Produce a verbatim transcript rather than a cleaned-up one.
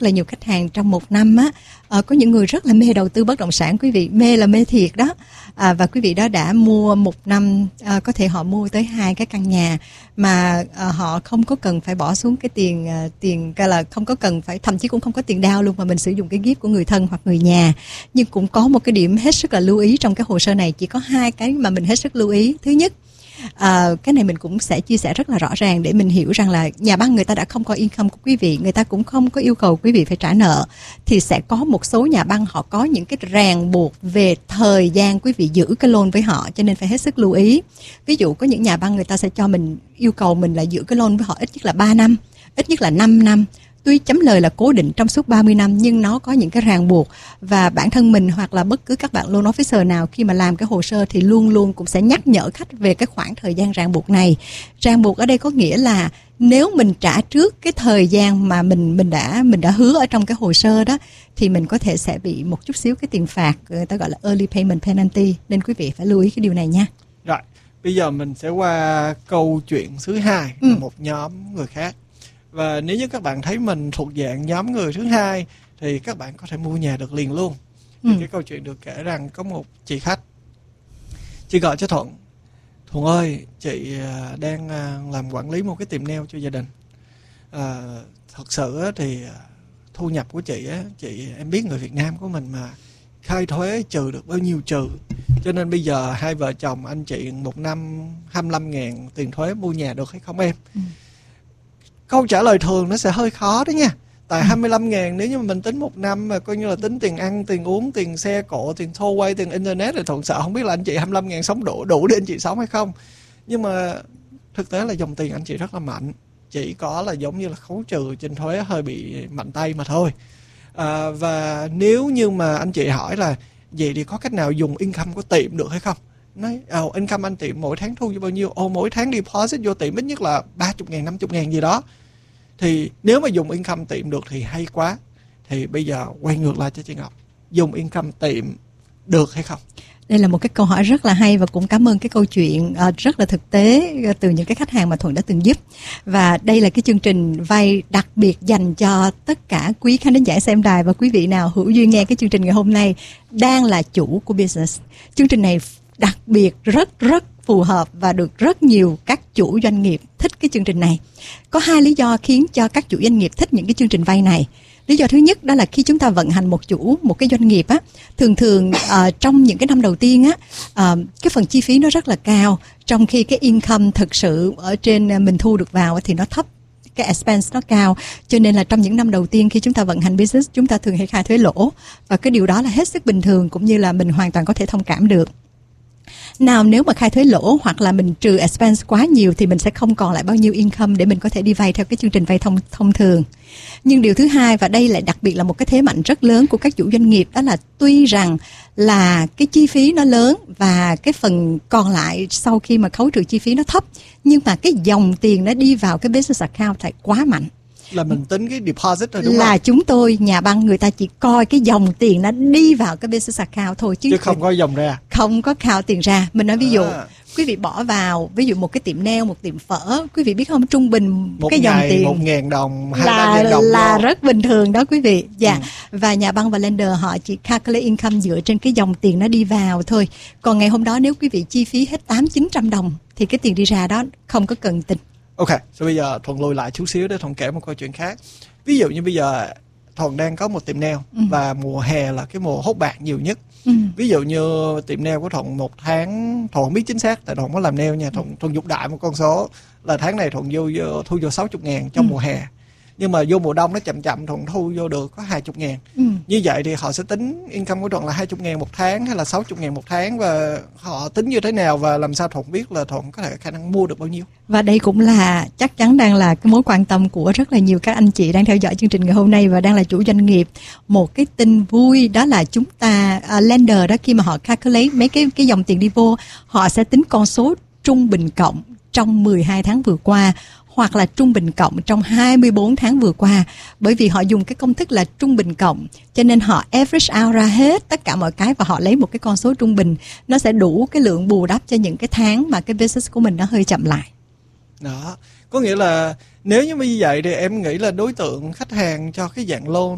rất là nhiều khách hàng trong một năm á, uh, có những người rất là mê đầu tư bất động sản, quý vị, mê là mê thiệt đó. À, và quý vị đó đã mua một năm, à, có thể họ mua tới hai cái căn nhà mà à, họ không có cần phải bỏ xuống cái tiền à, tiền cái là không có cần phải, thậm chí cũng không có tiền down luôn, mà mình sử dụng cái gift của người thân hoặc người nhà. Nhưng cũng có một cái điểm hết sức là lưu ý trong cái hồ sơ này, chỉ có hai cái mà mình hết sức lưu ý. Thứ nhất, À, cái này mình cũng sẽ chia sẻ rất là rõ ràng để mình hiểu rằng là nhà băng người ta đã không có income của quý vị, người ta cũng không có yêu cầu quý vị phải trả nợ, thì sẽ có một số nhà băng họ có những cái ràng buộc về thời gian quý vị giữ cái loan với họ, cho nên phải hết sức lưu ý. Ví dụ có những nhà băng người ta sẽ cho mình, yêu cầu mình là giữ cái loan với họ ít nhất là ba năm, ít nhất là năm năm. Tuy chấm lời là cố định trong suốt ba mươi năm nhưng nó có những cái ràng buộc, và bản thân mình hoặc là bất cứ các bạn loan officer nào khi mà làm cái hồ sơ thì luôn luôn cũng sẽ nhắc nhở khách về cái khoảng thời gian ràng buộc này. Ràng buộc ở đây có nghĩa là nếu mình trả trước cái thời gian mà mình mình đã mình đã hứa ở trong cái hồ sơ đó thì mình có thể sẽ bị một chút xíu cái tiền phạt, người ta gọi là early payment penalty, nên quý vị phải lưu ý cái điều này nha. Rồi, bây giờ mình sẽ qua câu chuyện thứ hai, ừ. một nhóm người khác. Và nếu như các bạn thấy mình thuộc dạng nhóm người thứ hai thì các bạn có thể mua nhà được liền luôn. Ừ. Cái câu chuyện được kể rằng có một chị khách, chị gọi cho Thuận: Thuận ơi, chị đang làm quản lý một cái tiệm nail cho gia đình. À, thật sự thì thu nhập của chị á, chị em biết người Việt Nam của mình mà, khai thuế trừ được bao nhiêu trừ. Cho nên bây giờ hai vợ chồng anh chị một năm hai mươi lăm ngàn tiền thuế mua nhà được hay không em? Ừ. Câu trả lời thường nó sẽ hơi khó đó nha. Tại ừ. hai mươi lăm ngàn nếu như mà mình tính một năm mà coi như là tính tiền ăn, tiền uống, tiền xe cộ, tiền tollway, tiền internet thì Thuận sợ không biết là anh chị hai mươi lăm ngàn sống đủ đủ để anh chị sống hay không. Nhưng mà thực tế là dòng tiền anh chị rất là mạnh. Chỉ có là giống như là khấu trừ trên thuế hơi bị mạnh tay mà thôi. À, và nếu như mà anh chị hỏi là vậy thì có cách nào dùng income của tiệm được hay không? Nói, oh, income anh tiệm mỗi tháng thu cho bao nhiêu? Ồ, oh, mỗi tháng deposit vô tiệm ít nhất là ba mươi ngàn, năm mươi ngàn gì đó. Thì nếu mà dùng income tiệm được thì hay quá. Thì bây giờ quay ngược lại cho chị Ngọc, dùng income tiệm được hay không? Đây là một cái câu hỏi rất là hay, và cũng cảm ơn cái câu chuyện uh, rất là thực tế từ những cái khách hàng mà Thuận đã từng giúp. Và đây là cái chương trình vay đặc biệt dành cho tất cả quý khán thính giả xem đài và quý vị nào hữu duyên nghe cái chương trình ngày hôm nay đang là chủ của business. Chương trình này đặc biệt rất rất phù hợp và được rất nhiều các chủ doanh nghiệp thích cái chương trình này. Có hai lý do khiến cho các chủ doanh nghiệp thích những cái chương trình vay này. Lý do thứ nhất đó là khi chúng ta vận hành một chủ, một cái doanh nghiệp á, thường thường uh, trong những cái năm đầu tiên á, uh, cái phần chi phí nó rất là cao, trong khi cái income thực sự ở trên uh, mình thu được vào thì nó thấp, cái expense nó cao. Cho nên là trong những năm đầu tiên khi chúng ta vận hành business, chúng ta thường hay khai thuế lỗ, và cái điều đó là hết sức bình thường, cũng như là mình hoàn toàn có thể thông cảm được. Nào nếu mà khai thuế lỗ hoặc là mình trừ expense quá nhiều thì mình sẽ không còn lại bao nhiêu income để mình có thể đi vay theo cái chương trình vay thông thông thường. Nhưng điều thứ hai, và đây lại đặc biệt là một cái thế mạnh rất lớn của các chủ doanh nghiệp, đó là tuy rằng là cái chi phí nó lớn và cái phần còn lại sau khi mà khấu trừ chi phí nó thấp, nhưng mà cái dòng tiền nó đi vào cái business account lại quá mạnh. Là mình tính cái deposit rồi đúng là không? Là chúng tôi, nhà băng, người ta chỉ coi cái dòng tiền nó đi vào cái business account thôi, chứ, chứ không có dòng ra. Không có count tiền ra. Mình nói ví dụ, à. quý vị bỏ vào, ví dụ một cái tiệm nail, một tiệm phở, quý vị biết không, trung bình một cái dòng ngày, tiền một ngàn đồng, hai là, ba ngàn đồng là vô. rất bình thường đó quý vị. Dạ. Ừ. Và nhà băng và lender họ chỉ calculate income dựa trên cái dòng tiền nó đi vào thôi. Còn ngày hôm đó nếu quý vị chi phí hết tám chín trăm đồng thì cái tiền đi ra đó không có cần tính. Ok, so bây giờ Thuận lùi lại chút xíu để Thuận kể một câu chuyện khác. Ví dụ như bây giờ Thuận đang có một tiệm nail, ừ. và mùa hè là cái mùa hốt bạc nhiều nhất. Ừ. Ví dụ như tiệm nail của Thuận một tháng, Thuận không biết chính xác tại Thuận không có làm nail nha, Thuận, Thuận dục đại một con số là tháng này Thuận vô, vô thu vô sáu mươi ngàn trong ừ. mùa hè. Nhưng mà vô mùa đông nó chậm chậm Thuận thu vô được có hai mươi ngàn. Ừ. Như vậy thì họ sẽ tính income của Thuận là hai mươi ngàn một tháng hay là sáu mươi ngàn một tháng, và họ tính như thế nào và làm sao Thuận biết là Thuận có thể khả năng mua được bao nhiêu. Và đây cũng là chắc chắn đang là cái mối quan tâm của rất là nhiều các anh chị đang theo dõi chương trình ngày hôm nay và đang là chủ doanh nghiệp. Một cái tin vui đó là chúng ta uh, lender đó, khi mà họ calculate mấy cái cái dòng tiền đi vô, họ sẽ tính con số trung bình cộng trong mười hai tháng vừa qua, hoặc là trung bình cộng trong hai mươi bốn tháng vừa qua. Bởi vì họ dùng cái công thức là trung bình cộng, cho nên họ average out ra hết tất cả mọi cái và họ lấy một cái con số trung bình. Nó sẽ đủ cái lượng bù đắp cho những cái tháng mà cái business của mình nó hơi chậm lại. Đó, có nghĩa là nếu như như vậy thì em nghĩ là đối tượng khách hàng cho cái dạng loan